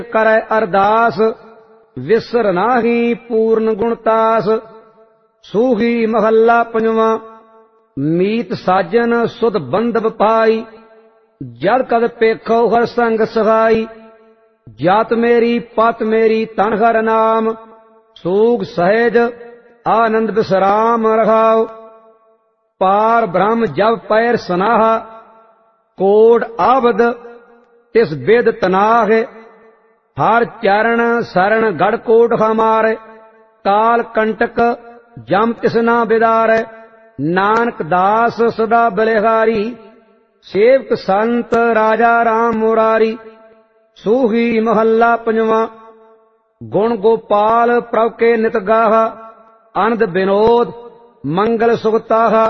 ਕरै ਅਰਦਾਸ, ਵਿਸਰ ਨਾਹੀ ਪੂਰਨ ਗੁਣਤਾਸ। ਸੂਹੀ ਮਹੱਲਾ ਪੰਜਵਾਂ। ਮੀਤ ਸਾਜਨ ਸੁਧ ਬੰਧਵ ਪਾਈ, ਜਦ ਕਦ ਪੇਖੋ ਹਰ ਸੰਗ ਸਹਾਈ। ਜਾਤ ਮੇਰੀ ਪਤ ਮੇਰੀ ਤਨ ਹਰ ਨਾਮ, ਸੂਗ ਸਹਿਜ ਆਨੰਦ ਬਿਸਰਾਮ ਰਹਾਉ। ਪਾਰ ਬ੍ਰਹਮ ਜਬ ਪੈਰ ਸਨਾਹਾ, ਕੋਟ ਆਬਦ ਤਿਸ ਬਿਦ ਤਨਾਹਿ। ਹਰ ਚਰਨ ਸਰਣ ਗੜ ਕੋਟ ਹਮਾਰੇ, ਕਾਲ ਕੰਟਕ ਜਮ ਤਿਸ ਨਾ ਬਿਦਾਰੇ। ਨਾਨਕ ਦਾਸ ਸਦਾ ਬਲਿਹਾਰੀ, ਸੇਵਕ ਸੰਤ ਰਾਜਾ ਰਾਮ ਮੁਰਾਰੀ। ਸੂਹੀ ਮਹੱਲਾ ਪੰਜਵਾਂ। ਗੁਣ ਗੋਪਾਲ ਪ੍ਰਭ ਕੇ ਨਿਤ ਗਾਹਾ, ਅਨੰਦ ਬਿਨੋਦ ਮੰਗਲ ਸੁਖ ਤਾਹਾ।